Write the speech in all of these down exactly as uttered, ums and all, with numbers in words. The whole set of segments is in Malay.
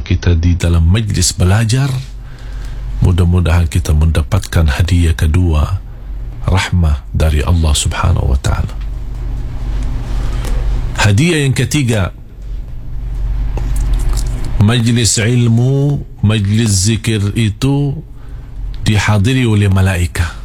kita di dalam majlis belajar, mudah-mudahan kita mendapatkan hadiah kedua, rahmah dari Allah subhanahu wa ta'ala. Hadiah yang ketiga, majlis ilmu, majlis zikir itu dihadiri oleh malaika.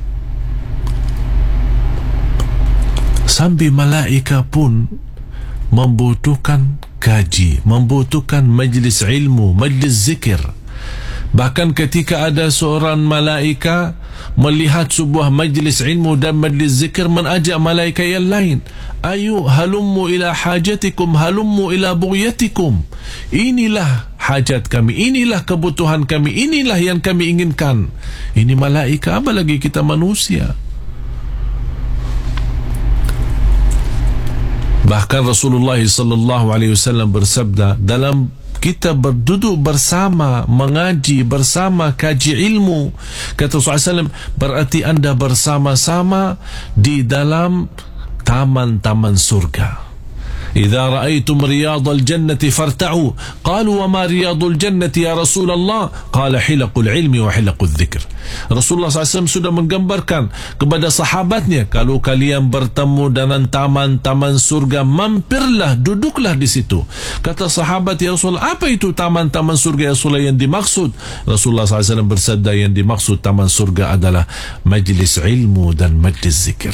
Sambil malaika pun membutuhkan kaji, membutuhkan majlis ilmu, majlis zikir. Bahkan ketika ada seorang malaika melihat sebuah majlis ilmu dan majlis zikir, mengajak malaika yang lain, ayu halummu ila hajatikum, halummu ila bughyatikum. Inilah hajat kami, inilah kebutuhan kami, inilah yang kami inginkan. Ini malaika, apa lagi kita manusia. Bahkan Rasulullah sallallahu alaihi wasallam bersabda, dalam kita berduduk bersama, mengaji bersama, kaji ilmu, kata Rasulullah sallallahu alaihi wasallam, berarti anda bersama-sama di dalam taman-taman surga. إذا رأيتم رياض الجنة فارتعوا قالوا وما رياض الجنة يا رسول الله قال حلق العلم وحلق الذكر. Rasulullah sallallahu alaihi wasallam sudah menggambarkan kepada sahabatnya, kalau kalian bertemu dengan taman-taman surga, mampirlah, duduklah di situ. Kata sahabat, ya Rasulullah, apa itu taman-taman surga ya Rasulullah yang dimaksud? Rasulullah sallallahu alaihi wasallam bersabda, yang dimaksud taman surga adalah majlis ilmu dan majlis zikir.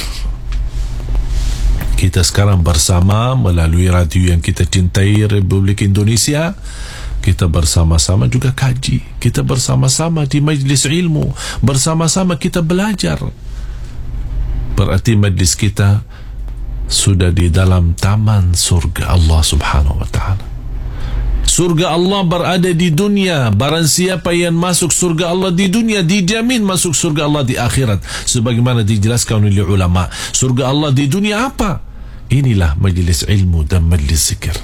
Kita sekarang bersama melalui radio yang kita cintai, Republik Indonesia. Kita bersama-sama juga kaji, kita bersama-sama di majlis ilmu, bersama-sama kita belajar. Berarti majlis kita sudah di dalam taman surga Allah subhanahu wa ta'ala. Surga Allah berada di dunia. Barang siapa yang masuk surga Allah di dunia, dijamin masuk surga Allah di akhirat. Sebagaimana dijelaskan oleh ulama, surga Allah di dunia apa? Inilah majlis ilmu dan majlis zikir.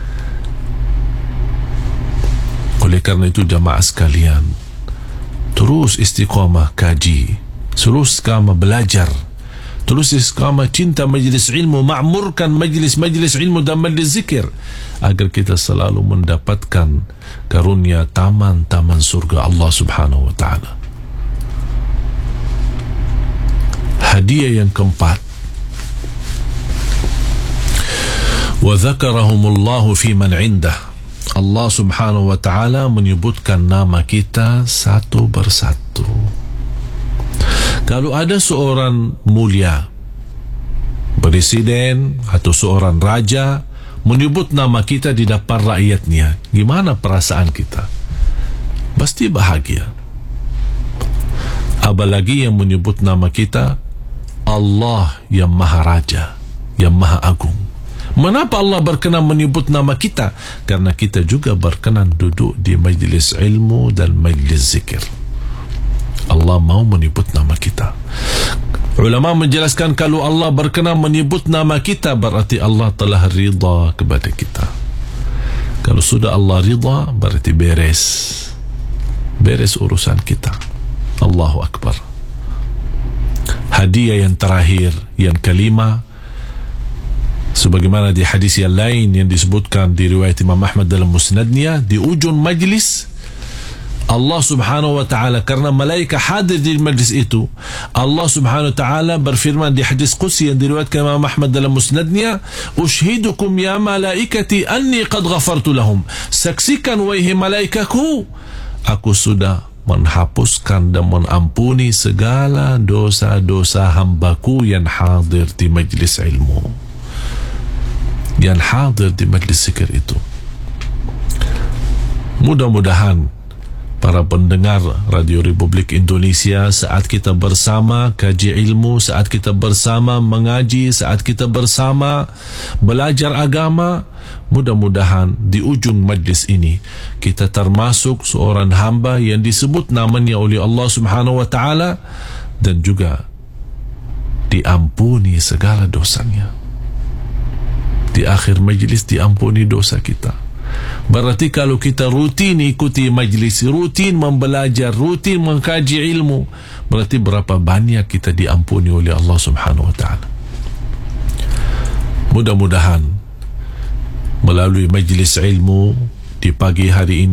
Oleh karena itu jamaah sekalian, terus istiqamah kaji, terus istiqamah belajar, terus istiqamah cinta majlis ilmu, ma'murkan majlis-majlis ilmu dan majlis zikir, agar kita selalu mendapatkan karunia taman-taman surga Allah subhanahu wa ta'ala. Hadiah yang keempat, wa dzakarahumullahu fi man indah. Allah subhanahu wa ta'ala menyebutkan nama kita satu persatu. Kalau ada seorang mulia, presiden atau seorang raja menyebut nama kita di depan rakyatnya, gimana perasaan kita? Pasti bahagia. Apalagi yang menyebut nama kita Allah yang Maha Raja, yang Maha Agung. Mengapa Allah berkenan menyebut nama kita? Karena kita juga berkenan duduk di majlis ilmu dan majlis zikir. Allah mau menyebut nama kita. Ulama menjelaskan, kalau Allah berkenan menyebut nama kita, berarti Allah telah ridha kepada kita. Kalau sudah Allah ridha, berarti beres. Beres urusan kita. Allahu Akbar. Hadiah yang terakhir, yang kelima, sebagaimana di hadis yang lain yang disebutkan di riwayat Imam Ahmad dalam musnadnya, di ujung majlis Allah subhanahu wa ta'ala, karena malaika hadir di majlis itu, Allah subhanahu wa ta'ala berfirman di hadis qudsi yang diriwayatkan Imam Ahmad dalam musnadnya, ushidukum ya malaikati anni qad ghafartu lahum. Saksikan wahai malaikaku, aku sudah menghapuskan dan mengampuni segala dosa-dosa hambaku yang hadir di majlis ilmu, yang hadir di majlis zikir itu. Mudah-mudahan para pendengar Radio Republik Indonesia, saat kita bersama kaji ilmu, saat kita bersama mengaji, saat kita bersama belajar agama, mudah-mudahan di ujung majlis ini kita termasuk seorang hamba yang disebut namanya oleh Allah Subhanahu wa ta'ala, dan juga diampuni segala dosanya. Di akhir majlis diampuni dosa kita. Berarti kalau kita rutin ikuti majlis, rutin membelajar, rutin mengkaji ilmu, berarti berapa banyak kita diampuni oleh Allah Subhanahu wa ta'ala. Mudah-mudahan melalui majlis ilmu di pagi hari ini